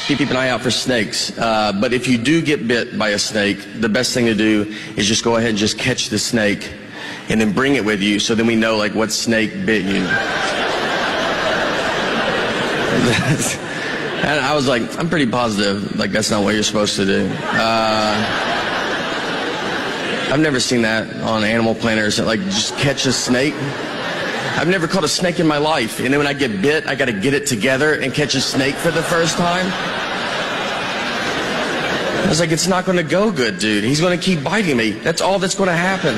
keep an eye out for snakes. But if you do get bit by a snake, the best thing to do is just go ahead and just catch the snake and then bring it with you so then we know like what snake bit you. And I was like, I'm pretty positive, like that's not what you're supposed to do. I've never seen that on Animal Planet, like just catch a snake. I've never caught a snake in my life, and then when I get bit, I gotta get it together and catch a snake for the first time. I was like, it's not gonna go good, dude. He's gonna keep biting me. That's all that's gonna happen.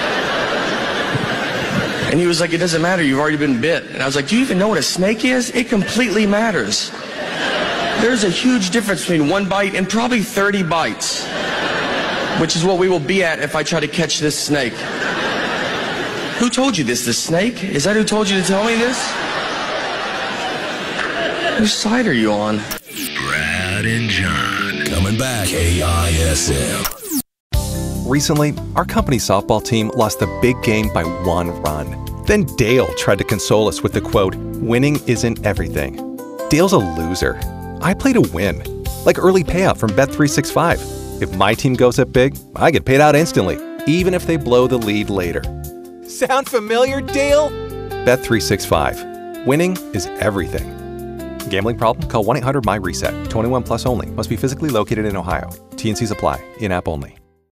And he was like, it doesn't matter, you've already been bit. And I was like, do you even know what a snake is? It completely matters. There's a huge difference between one bite and probably 30 bites, which is what we will be at if I try to catch this snake. Who told you this? The snake? Is that who told you to tell me this? Whose side are you on? Brad and John. Coming back. KISM. Recently, our company softball team lost the big game by 1 run. Then Dale tried to console us with the quote, "Winning isn't everything." Dale's a loser. I play to win, like early payout from Bet365. If my team goes up big, I get paid out instantly, even if they blow the lead later. Sound familiar, Dale? Bet365. Winning is everything. Gambling problem? Call 1-800-MY-RESET. 21 plus only. Must be physically located in Ohio. T&Cs apply. In-app only.